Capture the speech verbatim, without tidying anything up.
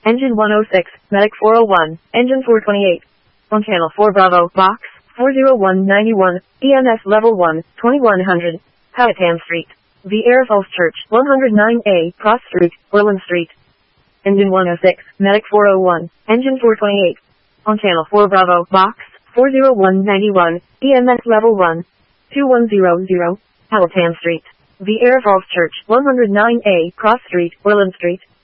Engine one oh six, Medic four oh one, Engine four twenty-eight. On Channel four Bravo, Box, four oh one ninety-one, E M S Level one, twenty-one hundred, Powhatan Street. The Air Falls Church, one oh nine A, Cross Street, Orland Street. Engine one oh six, Medic four oh one, Engine four twenty-eight. On Channel four Bravo, Box, four oh one ninety-one, E M S Level one, twenty-one hundred, Powhatan Street. The Air Falls Church, one oh nine A, Cross Street, Orland Street.